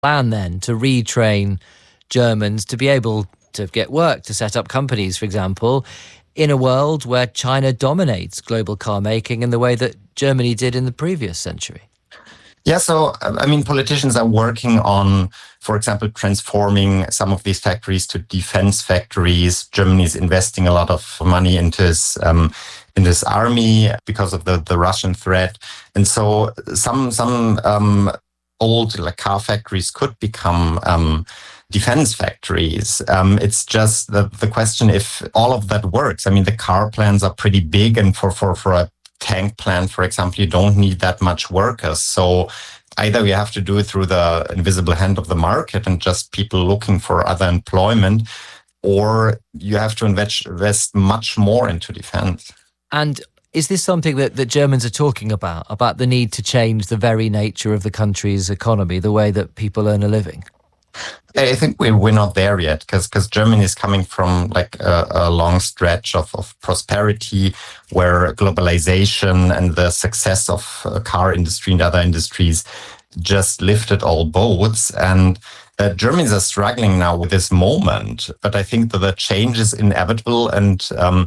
plan then to retrain Germans to be able to get work, to set up companies, for example, in a world where China dominates global car making in the way that Germany did in the previous century? Yeah, so, politicians are working on, for example, transforming some of these factories to defense factories. Germany is investing a lot of money into this army because of the Russian threat. And so some old car factories could become defense factories. It's just the question if all of that works. The car plants are pretty big, and for a tank plant, for example, you don't need that much workers. So either you have to do it through the invisible hand of the market and just people looking for other employment, or you have to invest much more into defense. And is this something that Germans are talking about the need to change the very nature of the country's economy, the way that people earn a living? I think we're not there yet, because Germany is coming from a long stretch of prosperity where globalization and the success of car industry and other industries just lifted all boats. And Germans are struggling now with this moment. But I think that the change is inevitable, and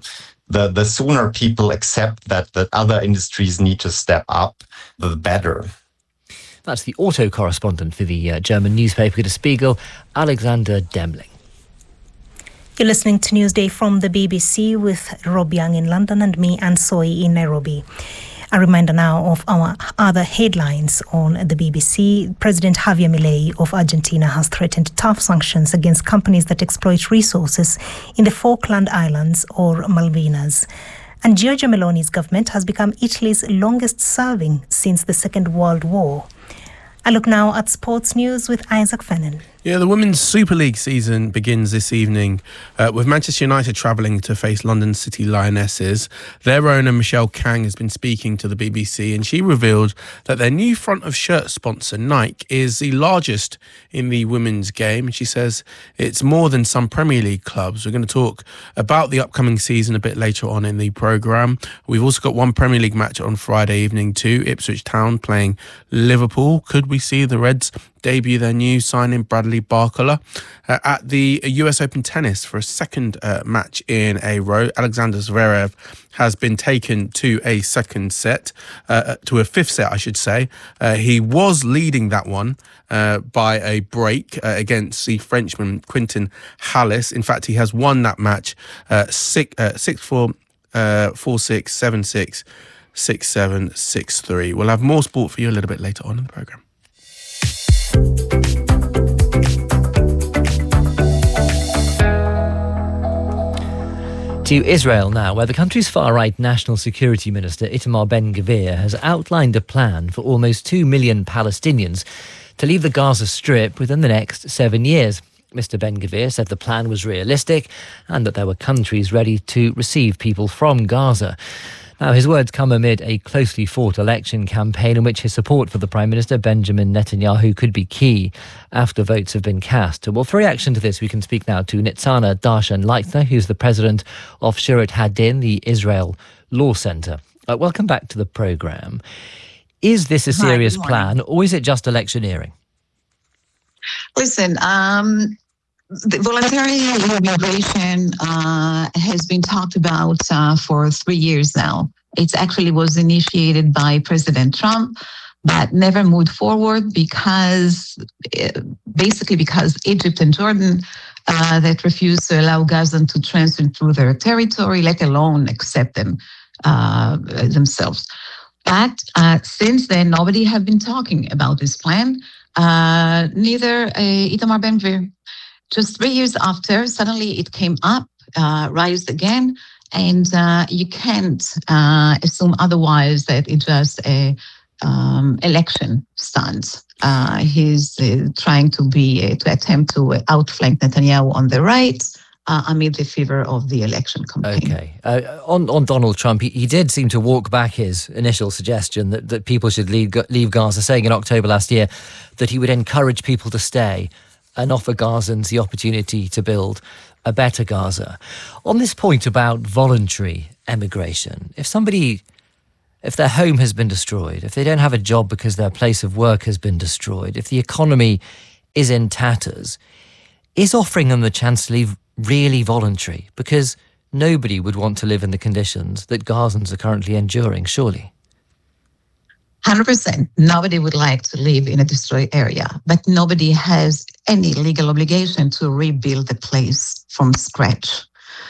the sooner people accept that other industries need to step up, the better. That's the auto correspondent for the German newspaper Der Spiegel, Alexander Demling. You're listening to Newsday from the BBC with Rob Young in London and me, Anne Soy, in Nairobi. A reminder now of our other headlines on the BBC. President Javier Milei of Argentina has threatened tough sanctions against companies that exploit resources in the Falkland Islands or Malvinas. And Giorgia Meloni's government has become Italy's longest serving since the Second World War. I look now at sports news with Isaac Fennan. Yeah, the Women's Super League season begins this evening with Manchester United travelling to face London City Lionesses. Their owner, Michelle Kang, has been speaking to the BBC, and she revealed that their new front of shirt sponsor, Nike, is the largest in the women's game. She says it's more than some Premier League clubs. We're going to talk about the upcoming season a bit later on in the programme. We've also got one Premier League match on Friday evening too, Ipswich Town playing Liverpool. Could we see the Reds debut their new signing Bradley Barcola at the US Open Tennis for a second match in a row? Alexander Zverev has been taken to a second set, to a fifth set, I should say. He was leading that one by a break against the Frenchman Quentin Halys. In fact, he has won that match 6-4, 4-6, 7-6, 6-7, 6-3. We'll have more sport for you a little bit later on in the programme. To Israel now, where the country's far-right National Security Minister Itamar Ben-Gvir has outlined a plan for almost 2 million Palestinians to leave the Gaza Strip within the next 7 years. Mr. Ben-Gvir said the plan was realistic and that there were countries ready to receive people from Gaza. Now, his words come amid a closely fought election campaign in which his support for the Prime Minister, Benjamin Netanyahu, could be key after votes have been cast. Well, for reaction to this, we can speak now to Nitzana Darshan-Leitner, who's the president of Shurat Hadin, the Israel Law Centre. Welcome back to the programme. Is this a serious plan, or is it just electioneering? Listen, the voluntary immigration has been talked about for 3 years now. It actually was initiated by President Trump, but never moved forward because Egypt and Jordan that refused to allow Gazans to transfer through their territory, let alone accept them themselves. But since then, nobody has been talking about this plan, neither Itamar Ben-Gvir. Just 3 years after, suddenly it came up, raised again, and you can't assume otherwise that it was a election stunt. He's trying to attempt to outflank Netanyahu on the right amid the fever of the election campaign. Okay. On Donald Trump, he did seem to walk back his initial suggestion that people should leave Gaza, saying in October last year that he would encourage people to stay and offer Gazans the opportunity to build a better Gaza. On this point about voluntary emigration, if their home has been destroyed, if they don't have a job because their place of work has been destroyed, if the economy is in tatters, is offering them the chance to leave really voluntary? Because nobody would want to live in the conditions that Gazans are currently enduring, surely. 100%. Nobody would like to live in a destroyed area, but nobody has any legal obligation to rebuild the place from scratch.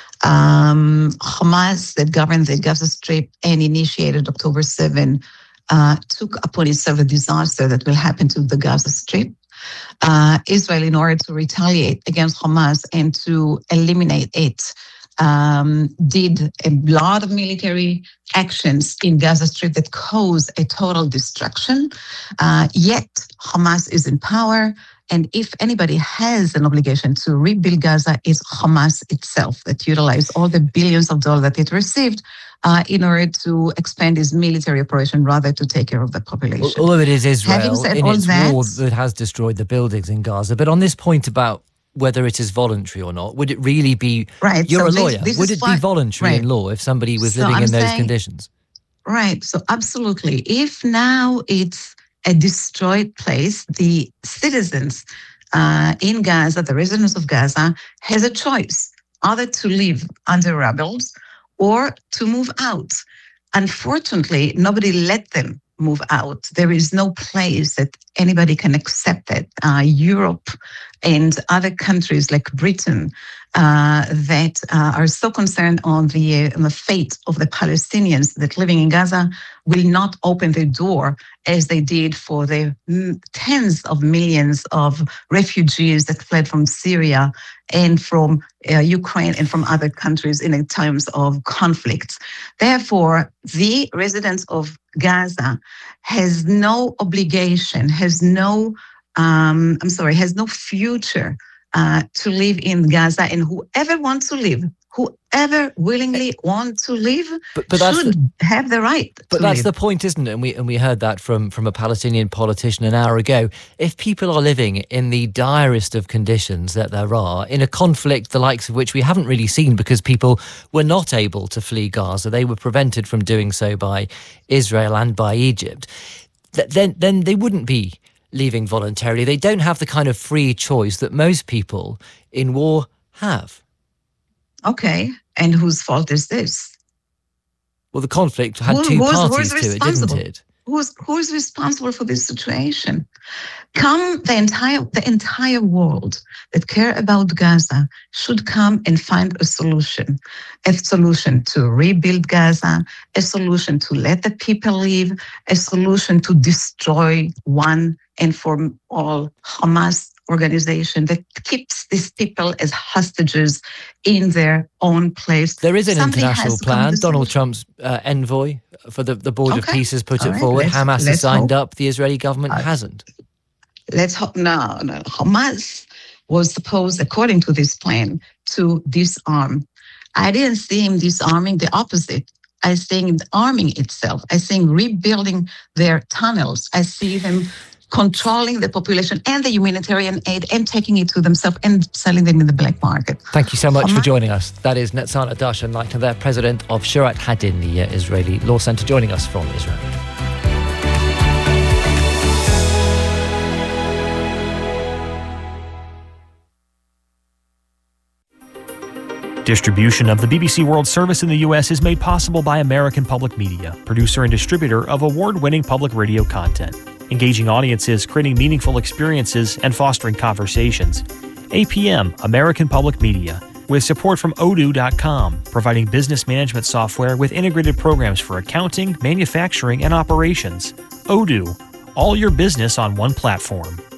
Hamas, that governed the Gaza Strip and initiated October 7, took upon itself a disaster that will happen to the Gaza Strip. Israel, in order to retaliate against Hamas and to eliminate it, did a lot of military actions in Gaza Strip that caused a total destruction. Yet Hamas is in power. And if anybody has an obligation to rebuild Gaza, it's Hamas itself that utilized all the billions of dollars that it received in order to expand its military operation rather to take care of the population. Although it is Israel in its war that has destroyed the buildings in Gaza. But on this point about whether it is voluntary or not, would it really be... Right. You're a lawyer. Would it be voluntary in law if somebody was living in those conditions? Right. So absolutely. If now it's a destroyed place, the citizens in Gaza, the residents of Gaza, has a choice either to live under rubble or to move out. Unfortunately, nobody let them move out. There is no place that anybody can accept it. Europe and other countries like Britain that are so concerned on the fate of the Palestinians that living in Gaza will not open the door as they did for the tens of millions of refugees that fled from Syria and from Ukraine and from other countries in times of conflicts. Therefore, the residents of Gaza has no obligation, has no future to live in Gaza, and whoever wants to live, whoever willingly wants to live, should have the right to live. But that's the point, isn't it? And we heard that from a Palestinian politician an hour ago. If people are living in the direst of conditions that there are, in a conflict the likes of which we haven't really seen because people were not able to flee Gaza, they were prevented from doing so by Israel and by Egypt, then they wouldn't be leaving voluntarily. They don't have the kind of free choice that most people in war have. Okay, and whose fault is this? Well, the conflict had two parties to it, didn't it? Who's responsible for this situation? The entire world that care about Gaza should come and find a solution to rebuild Gaza, a solution to let the people live, a solution to destroy one and for all Hamas organization that keeps these people as hostages in their own place. There is an international plan. Donald Trump's envoy for the Board of Peace has put it forward. Hamas has signed up. The Israeli government hasn't. Let's hope. No. Hamas was supposed, according to this plan, to disarm. I didn't see him disarming, the opposite. I see him arming itself. I see him rebuilding their tunnels. I see them controlling the population and the humanitarian aid and taking it to themselves and selling them in the black market. Thank you so much for joining us. That is Netzana Darshan-Leitner, there, president of Shurat Hadin, the Israeli Law Center, joining us from Israel. Distribution of the BBC World Service in the U.S. is made possible by American Public Media, producer and distributor of award-winning public radio content, engaging audiences, creating meaningful experiences, and fostering conversations. APM, American Public Media, with support from Odoo.com, providing business management software with integrated programs for accounting, manufacturing, and operations. Odoo, all your business on one platform.